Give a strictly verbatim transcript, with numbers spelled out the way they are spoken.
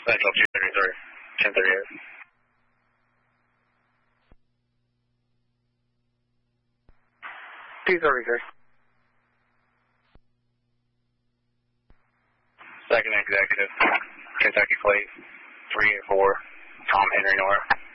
Central two thirty-three, ten thirty-eight. two thirty-three. Second executive, Kentucky Plate, three eight four, Tom Henry North.